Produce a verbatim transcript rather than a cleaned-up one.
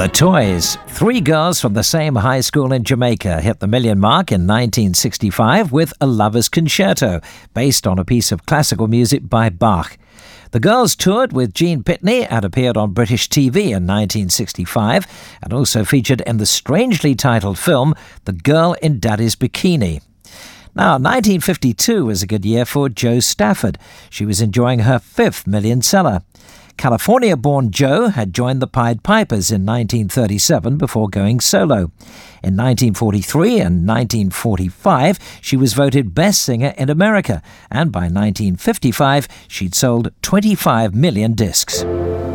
The Toys. Three girls from the same high school in Jamaica hit the million mark in nineteen sixty-five with A Lover's Concerto, based on a piece of classical music by Bach. The girls toured with Gene Pitney and appeared on British T V in nineteen sixty-five, and also featured in the strangely titled film The Girl in Daddy's Bikini. Now, nineteen fifty-two was a good year for Jo Stafford. She was enjoying her fifth million seller. California-born Jo had joined the Pied Pipers in nineteen thirty-seven before going solo. In nineteen forty-three and nineteen forty-five, she was voted Best Singer in America, and by nineteen fifty-five, she'd sold twenty-five million discs.